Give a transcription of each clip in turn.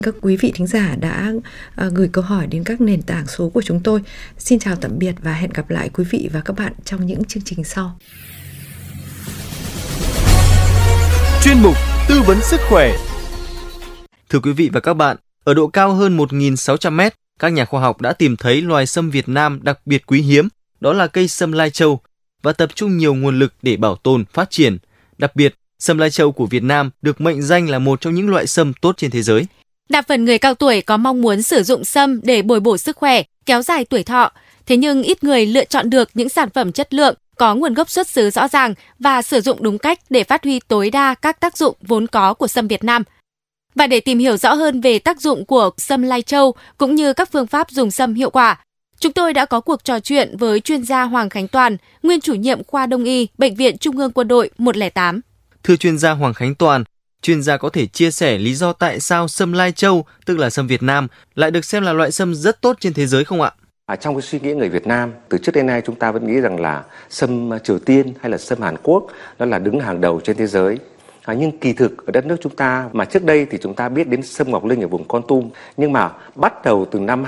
Các quý vị thính giả đã gửi câu hỏi đến các nền tảng số của chúng tôi. Xin chào tạm biệt và hẹn gặp lại quý vị và các bạn trong những chương trình sau. Chuyên mục Tư vấn sức khỏe. Thưa quý vị và các bạn, ở độ cao hơn 1.600 mét, các nhà khoa học đã tìm thấy loài sâm Việt Nam đặc biệt quý hiếm, đó là cây sâm lai châu, và tập trung nhiều nguồn lực để bảo tồn, phát triển. Đặc biệt, sâm lai châu của Việt Nam được mệnh danh là một trong những loại sâm tốt trên thế giới. Đa phần người cao tuổi có mong muốn sử dụng sâm để bồi bổ sức khỏe, kéo dài tuổi thọ. Thế nhưng ít người lựa chọn được những sản phẩm chất lượng, có nguồn gốc xuất xứ rõ ràng và sử dụng đúng cách để phát huy tối đa các tác dụng vốn có của sâm Việt Nam. Và để tìm hiểu rõ hơn về tác dụng của sâm lai châu cũng như các phương pháp dùng sâm hiệu quả, chúng tôi đã có cuộc trò chuyện với chuyên gia Hoàng Khánh Toàn, nguyên chủ nhiệm khoa Đông y, Bệnh viện Trung ương Quân đội 108. Thưa chuyên gia Hoàng Khánh Toàn, chuyên gia có thể chia sẻ lý do tại sao sâm lai châu, tức là sâm Việt Nam, lại được xem là loại sâm rất tốt trên thế giới không ạ? Trong cái suy nghĩ người Việt Nam, từ trước đến nay chúng ta vẫn nghĩ rằng là sâm Triều Tiên hay là sâm Hàn Quốc nó là đứng hàng đầu trên thế giới. Nhưng kỳ thực ở đất nước chúng ta, mà trước đây thì chúng ta biết đến sâm Ngọc Linh ở vùng Kon Tum, nhưng mà bắt đầu từ năm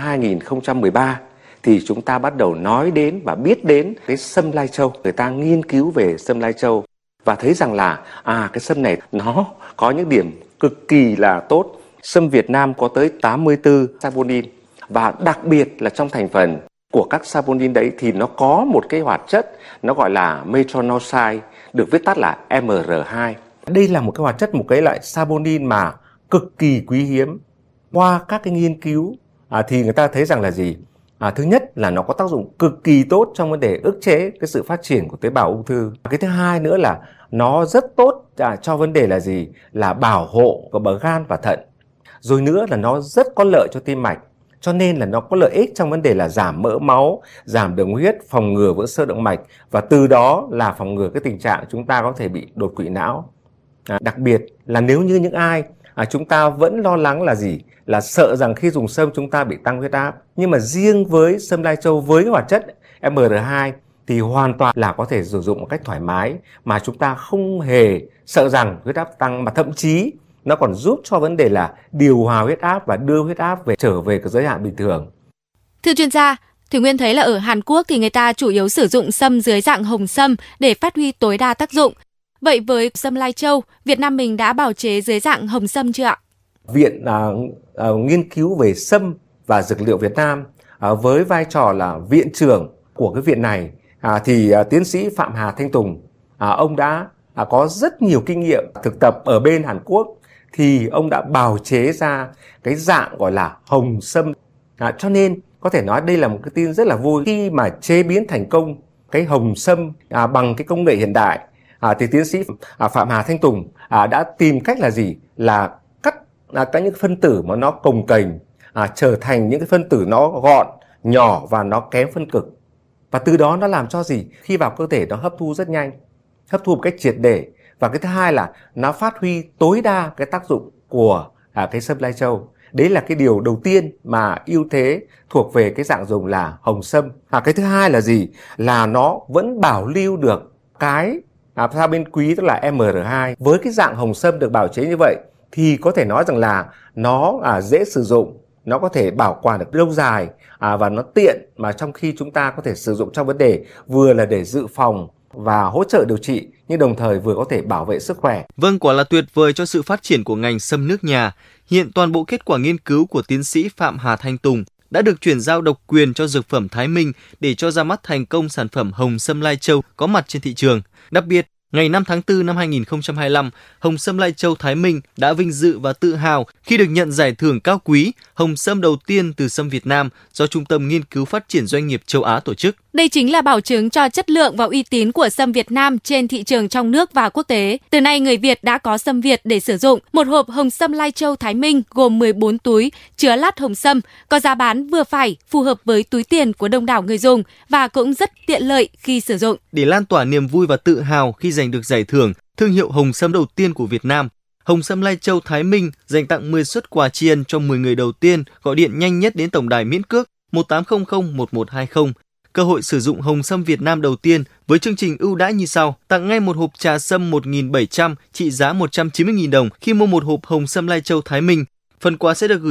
2013 thì chúng ta bắt đầu nói đến và biết đến cái sâm lai châu. Người ta nghiên cứu về sâm lai châu và thấy rằng là cái sâm này nó có những điểm cực kỳ là tốt. Sâm Việt Nam có tới 84 saponin, và đặc biệt là trong thành phần của các saponin đấy thì nó có một cái hoạt chất nó gọi là metronidazole, được viết tắt là MR2. Đây là một cái hoạt chất, một cái loại saponin mà cực kỳ quý hiếm. Qua các cái nghiên cứu thì người ta thấy rằng là gì? Thứ nhất là nó có tác dụng cực kỳ tốt trong vấn đề ức chế cái sự phát triển của tế bào ung thư. Cái thứ hai nữa là nó rất tốt cho vấn đề là gì? Là bảo hộ của bờ gan và thận. Rồi nữa là nó rất có lợi cho tim mạch. Cho nên là nó có lợi ích trong vấn đề là giảm mỡ máu, giảm đường huyết, phòng ngừa vỡ xơ động mạch, và từ đó là phòng ngừa cái tình trạng chúng ta có thể bị đột quỵ não. Đặc biệt là nếu như những ai chúng ta vẫn lo lắng là gì? Là sợ rằng khi dùng sâm chúng ta bị tăng huyết áp. Nhưng mà riêng với sâm lai châu với hoạt chất MR2 thì hoàn toàn là có thể sử dụng một cách thoải mái mà chúng ta không hề sợ rằng huyết áp tăng, mà thậm chí nó còn giúp cho vấn đề là điều hòa huyết áp và đưa huyết áp trở về cái giới hạn bình thường. Thưa chuyên gia, Thủy Nguyên thấy là ở Hàn Quốc thì người ta chủ yếu sử dụng sâm dưới dạng hồng sâm để phát huy tối đa tác dụng. Vậy với sâm lai châu, Việt Nam mình đã bào chế dưới dạng hồng sâm chưa ạ? Viện nghiên cứu về sâm và dược liệu Việt Nam với vai trò là viện trưởng của cái viện này thì tiến sĩ Phạm Hà Thanh Tùng, ông đã có rất nhiều kinh nghiệm thực tập ở bên Hàn Quốc, thì ông đã bào chế ra cái dạng gọi là hồng sâm. Cho nên có thể nói đây là một cái tin rất là vui khi mà chế biến thành công cái hồng sâm bằng cái công nghệ hiện đại. Thì tiến sĩ Phạm Hà Thanh Tùng đã tìm cách là gì? Là cắt những phân tử mà nó cồng kềnh trở thành những cái phân tử nó gọn, nhỏ và nó kém phân cực. Và từ đó nó làm cho gì? Khi vào cơ thể nó hấp thu rất nhanh, hấp thu một cách triệt để. Và cái thứ hai là nó phát huy tối đa cái tác dụng của cái sâm lai châu. Đấy là cái điều đầu tiên mà ưu thế thuộc về cái dạng dùng là hồng sâm. Cái thứ hai là gì? Là nó vẫn bảo lưu được cái saponin quý, tức là MR2. Với cái dạng hồng sâm được bào chế như vậy thì có thể nói rằng là nó dễ sử dụng, nó có thể bảo quản được lâu dài và nó tiện, mà trong khi chúng ta có thể sử dụng trong vấn đề vừa là để dự phòng và hỗ trợ điều trị, nhưng đồng thời vừa có thể bảo vệ sức khỏe. Vâng, quả là tuyệt vời cho sự phát triển của ngành sâm nước nhà. Hiện toàn bộ kết quả nghiên cứu của tiến sĩ Phạm Hà Thanh Tùng đã được chuyển giao độc quyền cho Dược phẩm Thái Minh để cho ra mắt thành công sản phẩm hồng sâm lai châu có mặt trên thị trường. Đặc biệt, ngày 5 tháng 4 năm 2025, hồng sâm lai châu Thái Minh đã vinh dự và tự hào khi được nhận giải thưởng cao quý hồng sâm đầu tiên từ sâm Việt Nam do Trung tâm Nghiên cứu Phát triển Doanh nghiệp châu Á tổ chức. Đây chính là bảo chứng cho chất lượng và uy tín của sâm Việt Nam trên thị trường trong nước và quốc tế. Từ nay người Việt đã có sâm Việt để sử dụng. Một hộp hồng sâm lai châu Thái Minh gồm 14 túi chứa lát hồng sâm, có giá bán vừa phải, phù hợp với túi tiền của đông đảo người dùng và cũng rất tiện lợi khi sử dụng. Để lan tỏa niềm vui và tự hào khi giành được giải thưởng thương hiệu hồng sâm đầu tiên của Việt Nam, hồng sâm lai châu Thái Minh dành tặng 10 suất quà tri ân cho 10 người đầu tiên gọi điện nhanh nhất đến tổng đài miễn cước 1800 1120. Cơ hội sử dụng hồng sâm Việt Nam đầu tiên với chương trình ưu đãi như sau: tặng ngay một hộp trà sâm 1.700 trị giá 190.000 đồng khi mua một hộp hồng sâm lai châu Thái Minh. Phần quà sẽ được gửi